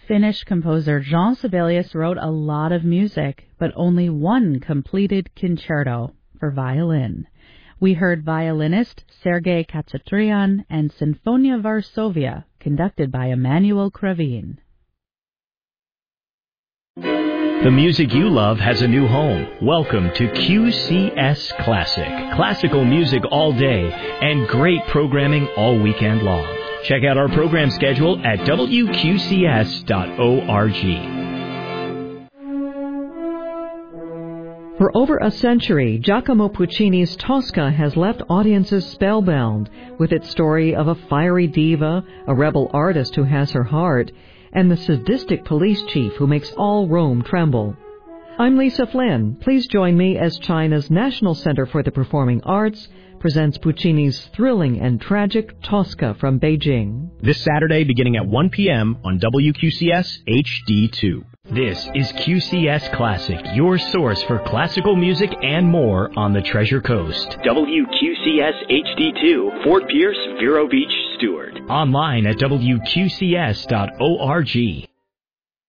Finnish composer Jean Sibelius wrote a lot of music, but only one completed concerto for violin. We heard violinist Sergei Khachatryan and Sinfonia Varsovia, conducted by Emanuel Kravin. The music you love has a new home. Welcome to QCS Classic. Classical music all day and great programming all weekend long. Check out our program schedule at wqcs.org. For over a century, Giacomo Puccini's Tosca has left audiences spellbound with its story of a fiery diva, a rebel artist who has her heart, and the sadistic police chief who makes all Rome tremble. I'm Lisa Flynn. Please join me as China's National Center for the Performing Arts presents Puccini's thrilling and tragic Tosca from Beijing. This Saturday beginning at 1 p.m. on WQCS HD2. This is QCS Classic, your source for classical music and more on the Treasure Coast. WQCS HD2, Fort Pierce, Vero Beach, Stewart. Online at WQCS.org.